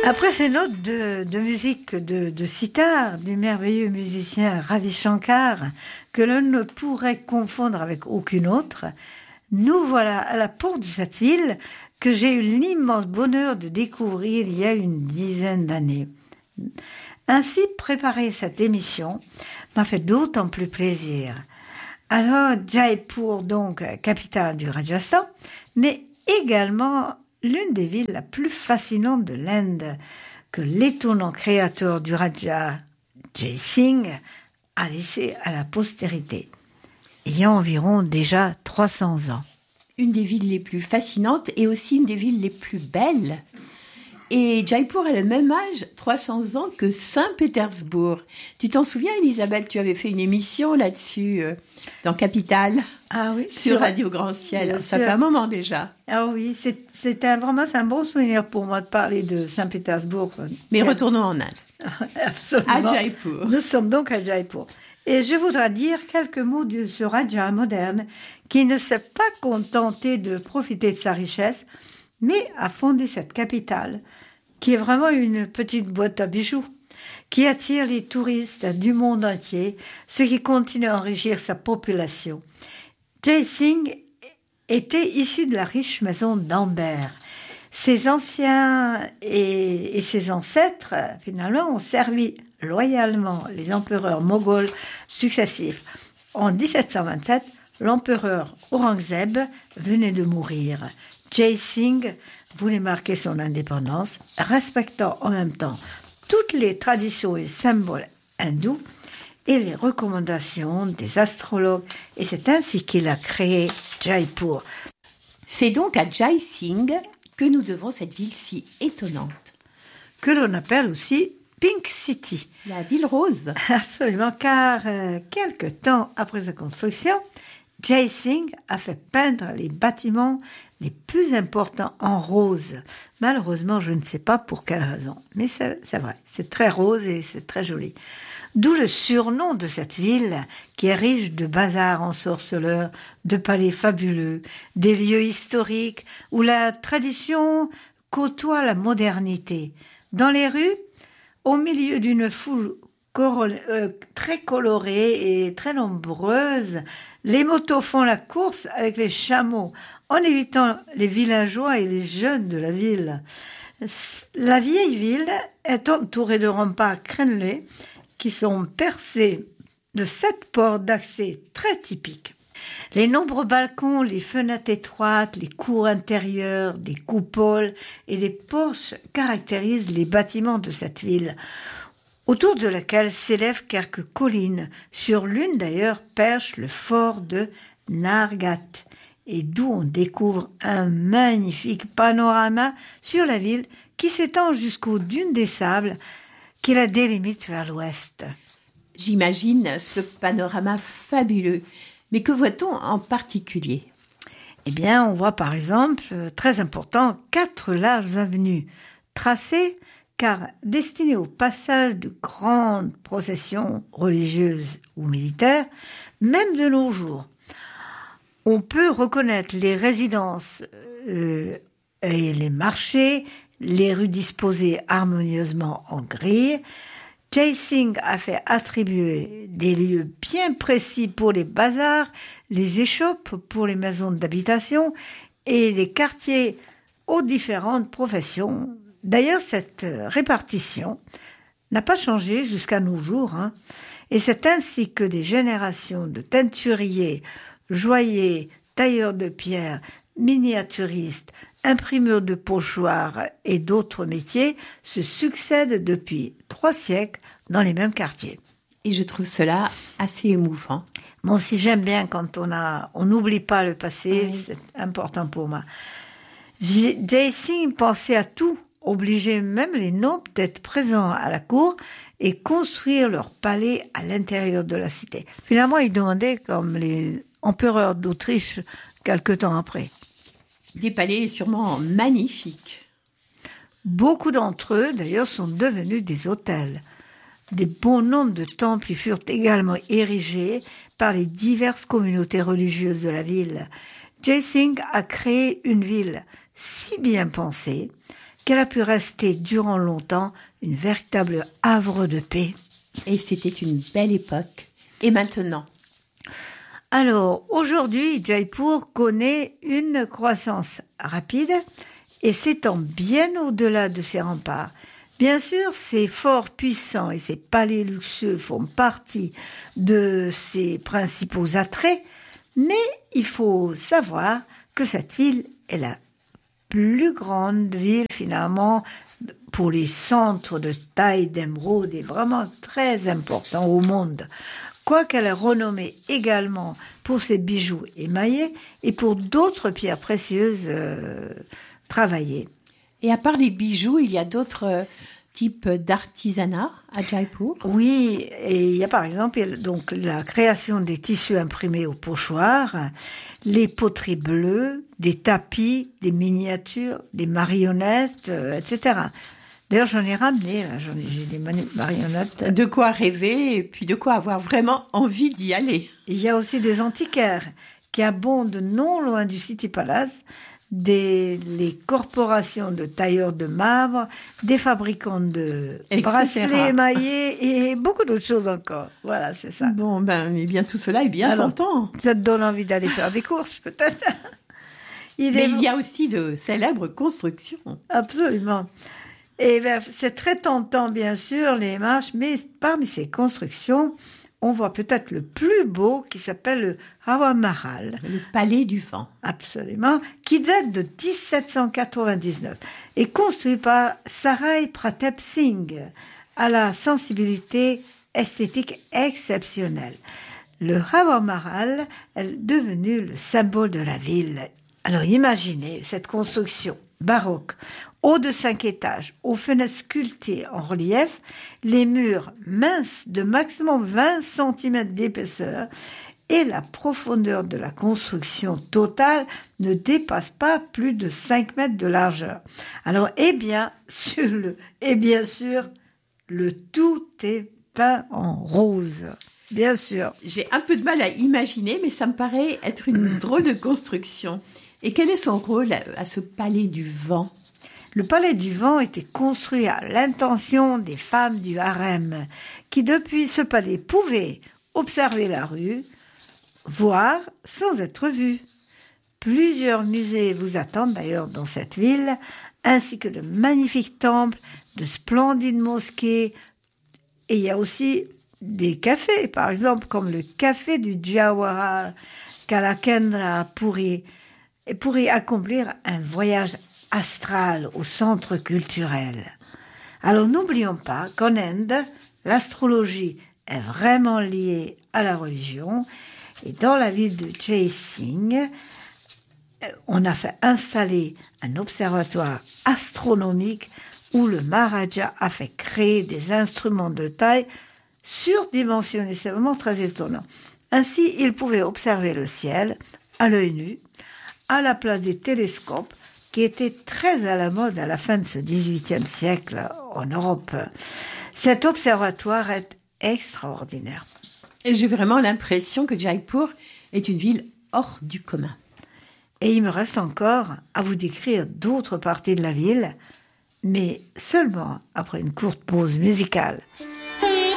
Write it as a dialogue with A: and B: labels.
A: Après ces notes de musique de sitar du merveilleux musicien Ravi Shankar, que l'on ne pourrait confondre avec aucune autre, nous voilà à la porte de cette ville que j'ai eu l'immense bonheur de découvrir il y a une dizaine d'années. Ainsi, préparer cette émission m'a fait d'autant plus plaisir. Alors, Jaipur, donc, capitale du Rajasthan, mais également l'une des villes la plus fascinantes de l'Inde, que l'étonnant créateur du Raja, Jai Singh, a laissé à la postérité, il y a environ déjà 300 ans.
B: Une des villes les plus fascinantes et aussi une des villes les plus belles. Et Jaipur a le même âge, 300 ans, que Saint-Pétersbourg. Tu t'en souviens, Elisabeth, tu avais fait une émission là-dessus, dans Capitale, sur Radio Grand Ciel. Ça fait un moment déjà.
A: Ah oui, c'est un bon souvenir pour moi de parler de Saint-Pétersbourg.
B: Mais retournons en Inde.
A: Absolument.
B: À Jaipur.
A: Nous sommes donc à Jaipur. Et je voudrais dire quelques mots de ce Raja moderne qui ne s'est pas contenté de profiter de sa richesse, mais a fondé cette capitale, qui est vraiment une petite boîte à bijoux, qui attire les touristes du monde entier, ce qui continue à enrichir sa population. Jai Singh était issu de la riche maison d'Amber. Ses anciens et ses ancêtres, finalement, ont servi loyalement les empereurs moghols successifs. En 1727, l'empereur Aurangzeb venait de mourir. Jai Singh voulait marquer son indépendance, respectant en même temps toutes les traditions et symboles hindous et les recommandations des astrologues. Et c'est ainsi qu'il a créé Jaipur.
B: C'est donc à Jai Singh que nous devons cette ville si étonnante.
A: Que l'on appelle aussi Pink City.
B: La ville rose.
A: Absolument, car quelque temps après sa construction, Jai Singh a fait peindre les bâtiments les plus importants en rose. Malheureusement, je ne sais pas pour quelle raison, mais c'est vrai, c'est très rose et c'est très joli. D'où le surnom de cette ville, qui est riche de bazars ensorceleurs, de palais fabuleux, des lieux historiques où la tradition côtoie la modernité. Dans les rues, au milieu d'une foule très colorée et très nombreuse, les motos font la course avec les chameaux, en évitant les villageois et les jeunes de la ville. La vieille ville est entourée de remparts crénelés qui sont percés de 7 portes d'accès très typiques. Les nombreux balcons, les fenêtres étroites, les cours intérieures, des coupoles et des porches caractérisent les bâtiments de cette ville, autour de laquelle s'élèvent quelques collines. Sur l'une d'ailleurs perche le fort de Nargat, et d'où on découvre un magnifique panorama sur la ville qui s'étend jusqu'aux dunes des sables qui la délimitent vers l'ouest.
B: J'imagine ce panorama fabuleux. Mais que voit-on en particulier ?
A: Eh bien, on voit par exemple, très important, 4 larges avenues tracées car destinées au passage de grandes processions religieuses ou militaires, même de nos jours. On peut reconnaître les résidences et les marchés, les rues disposées harmonieusement en grilles. Jai Singh a fait attribuer des lieux bien précis pour les bazars, les échoppes pour les maisons d'habitation et les quartiers aux différentes professions. D'ailleurs, cette répartition n'a pas changé jusqu'à nos jours, et c'est ainsi que des générations de teinturiers, joailliers, tailleurs de pierre, miniaturistes, imprimeurs de pochoirs et d'autres métiers se succèdent depuis 3 siècles dans les mêmes quartiers.
B: Et je trouve cela assez émouvant.
A: Moi aussi, j'aime bien quand on n'oublie pas le passé, oui. C'est important pour moi. Jai Singh pensait à tout, obligeait même les nobles d'être présents à la cour et construire leur palais à l'intérieur de la cité. Finalement, il demandait comme les empereurs d'Autriche quelque temps après.
B: Des palais sûrement magnifiques.
A: Beaucoup d'entre eux, d'ailleurs, sont devenus des hôtels. Des bons nombres de temples y furent également érigés par les diverses communautés religieuses de la ville. Jai Singh a créé une ville si bien pensée qu'elle a pu rester durant longtemps une véritable havre de paix.
B: Et c'était une belle époque. Et maintenant?
A: Alors, aujourd'hui, Jaipur connaît une croissance rapide et s'étend bien au-delà de ses remparts. Bien sûr, ces forts puissants et ces palais luxueux font partie de ses principaux attraits, mais il faut savoir que cette ville est la plus grande ville finalement pour les centres de taille d'émeraude est vraiment très important au monde. Quoiqu'elle est renommée également pour ses bijoux émaillés et pour d'autres pierres précieuses travaillées.
B: Et à part les bijoux, il y a d'autres types d'artisanat à Jaipur?
A: Oui, et il y a par exemple donc la création des tissus imprimés au pochoir, les poteries bleues, des tapis, des miniatures, des marionnettes, etc. D'ailleurs, j'en ai ramené, là, j'ai des marionnettes.
B: De quoi rêver et puis de quoi avoir vraiment envie d'y aller.
A: Il y a aussi des antiquaires qui abondent non loin du City Palace, les corporations de tailleurs de marbre, des fabricants de bracelets émaillés et beaucoup d'autres choses encore. Voilà, c'est ça.
B: Bon, eh bien, tout cela est bien tentant.
A: Ça te donne envie d'aller faire des courses, peut-être.
B: Il y a aussi de célèbres constructions.
A: Absolument. Et c'est très tentant, bien sûr, les marches, mais parmi ces constructions, on voit peut-être le plus beau qui s'appelle le Hawa Mahal.
B: Le Palais du Vent.
A: Absolument. Qui date de 1799 et construit par Sarai Pratap Singh à la sensibilité esthétique exceptionnelle. Le Hawa Mahal est devenu le symbole de la ville. Alors imaginez cette construction baroque, haut de 5 étages, aux fenêtres sculptées en relief, les murs minces de maximum 20 cm d'épaisseur et la profondeur de la construction totale ne dépasse pas plus de 5 mètres de largeur. Alors, bien sûr, le tout est peint en rose. Bien sûr.
B: J'ai un peu de mal à imaginer, mais ça me paraît être une drôle de construction. Et quel est son rôle à ce Palais du Vent ?
A: Le Palais du Vent était construit à l'intention des femmes du harem, qui depuis ce palais pouvaient observer la rue, voir sans être vues. Plusieurs musées vous attendent d'ailleurs dans cette ville, ainsi que de magnifiques temples, de splendides mosquées, et il y a aussi des cafés, par exemple comme le café du Jawahar Kalakendra pour y accomplir un voyage astral au centre culturel. Alors n'oublions pas qu'en Inde, l'astrologie est vraiment liée à la religion et dans la ville de Jaisingh, on a fait installer un observatoire astronomique où le Maharaja a fait créer des instruments de taille surdimensionnés. C'est vraiment très étonnant. Ainsi, il pouvait observer le ciel à l'œil nu, à la place des télescopes qui étaient très à la mode à la fin de ce XVIIIe siècle en Europe. Cet observatoire est extraordinaire.
B: Et j'ai vraiment l'impression que Jaipur est une ville hors du commun.
A: Et il me reste encore à vous décrire d'autres parties de la ville, mais seulement après une courte pause musicale.